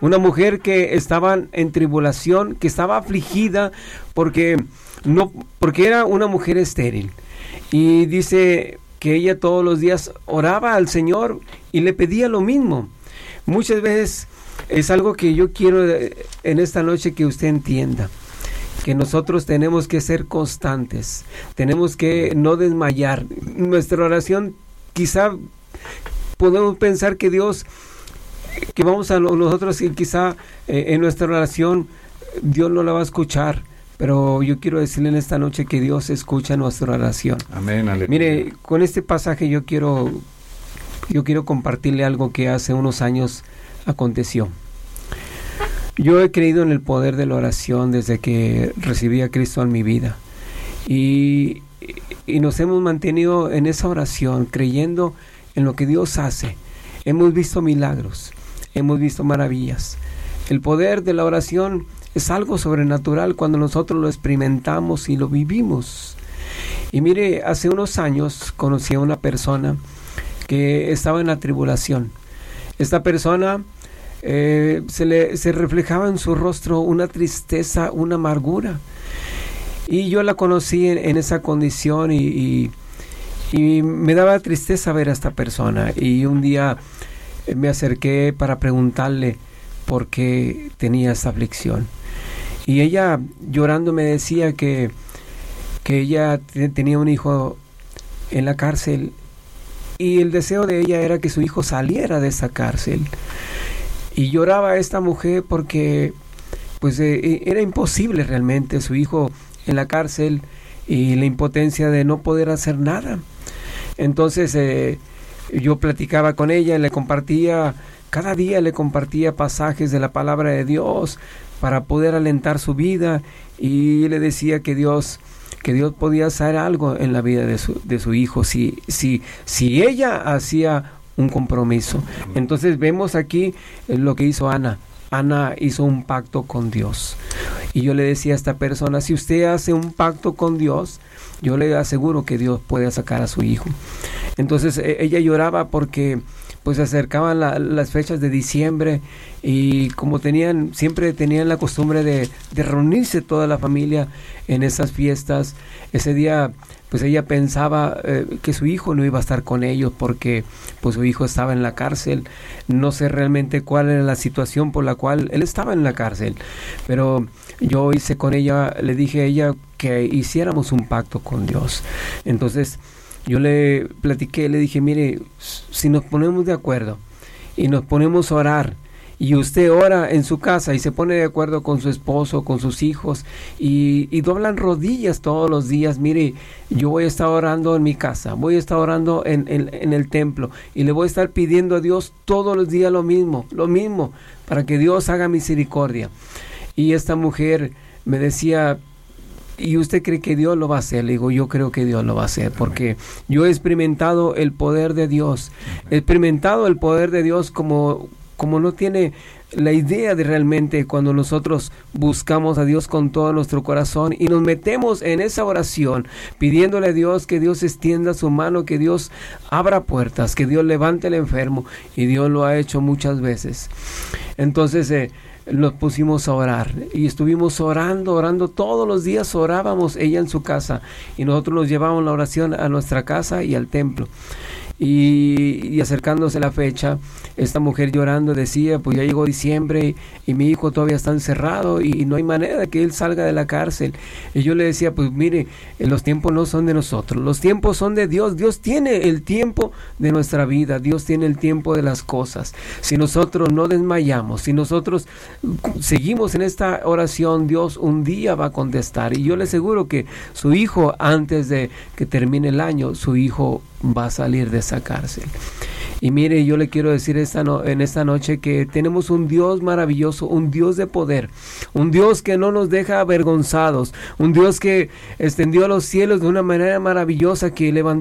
una mujer que estaba en tribulación, que estaba afligida porque era una mujer estéril. Y dice que ella todos los días oraba al Señor y le pedía lo mismo. Muchas veces es algo que yo quiero en esta noche que usted entienda, que nosotros tenemos que ser constantes, tenemos que no desmayar. Nuestra oración, quizá podemos pensar que Dios, que vamos a nosotros y quizá en nuestra oración Dios no la va a escuchar, pero yo quiero decirle en esta noche que Dios escucha nuestra oración. Amén, aleluya. Mire, con este pasaje yo quiero compartirle algo que hace unos años aconteció. Yo he creído en el poder de la oración desde que recibí a Cristo en mi vida, y nos hemos mantenido en esa oración, creyendo en lo que Dios hace. Hemos visto milagros, hemos visto maravillas. El poder de la oración es algo sobrenatural cuando nosotros lo experimentamos y lo vivimos. Y mire, hace unos años conocí a una persona que estaba en la tribulación. Esta persona se reflejaba en su rostro una tristeza, una amargura. Y yo la conocí en esa condición y me daba tristeza ver a esta persona. Y un día me acerqué para preguntarle por qué tenía esa aflicción. Y ella llorando me decía que ella tenía un hijo en la cárcel y el deseo de ella era que su hijo saliera de esa cárcel. Y lloraba esta mujer porque pues era imposible realmente su hijo en la cárcel y la impotencia de no poder hacer nada. Entonces yo platicaba con ella, cada día le compartía pasajes de la palabra de Dios para poder alentar su vida, y le decía que Dios podía hacer algo en la vida de su hijo si ella hacía un compromiso. Entonces vemos aquí lo que hizo Ana. Ana hizo un pacto con Dios. Y yo le decía a esta persona, si usted hace un pacto con Dios, yo le aseguro que Dios puede sacar a su hijo. Entonces ella lloraba porque pues se acercaban las fechas de diciembre, y como siempre tenían la costumbre de reunirse toda la familia en esas fiestas, ese día pues ella pensaba que su hijo no iba a estar con ellos porque pues su hijo estaba en la cárcel. No sé realmente cuál era la situación por la cual él estaba en la cárcel, pero yo le dije a ella que hiciéramos un pacto con Dios. Entonces yo le platiqué, le dije, mire, si nos ponemos de acuerdo y nos ponemos a orar, y usted ora en su casa y se pone de acuerdo con su esposo, con sus hijos, y doblan rodillas todos los días, mire, yo voy a estar orando en mi casa, voy a estar orando en el templo, y le voy a estar pidiendo a Dios todos los días lo mismo, para que Dios haga misericordia. Y esta mujer me decía, ¿y usted cree que Dios lo va a hacer? Le digo, yo creo que Dios lo va a hacer, porque yo he experimentado el poder de Dios. He experimentado el poder de Dios como no tiene la idea de realmente cuando nosotros buscamos a Dios con todo nuestro corazón y nos metemos en esa oración pidiéndole a Dios que Dios extienda su mano, que Dios abra puertas, que Dios levante al enfermo, y Dios lo ha hecho muchas veces. Entonces nos pusimos a orar y estuvimos orando todos los días. Orábamos, ella en su casa, y nosotros nos llevábamos la oración a nuestra casa y al templo. Y acercándose la fecha, esta mujer llorando decía, pues ya llegó diciembre y mi hijo todavía está encerrado y no hay manera de que él salga de la cárcel. Y yo le decía, pues mire, los tiempos no son de nosotros, los tiempos son de Dios. Dios tiene el tiempo de nuestra vida, Dios tiene el tiempo de las cosas. Si nosotros no desmayamos, si nosotros seguimos en esta oración, Dios un día va a contestar. Y yo le aseguro que su hijo, antes de que termine el año, su hijo va a salir de esa cárcel. Y mire, yo le quiero decir en esta noche que tenemos un Dios maravilloso, un Dios de poder, un Dios que no nos deja avergonzados, un Dios que extendió los cielos de una manera maravillosa, que levantó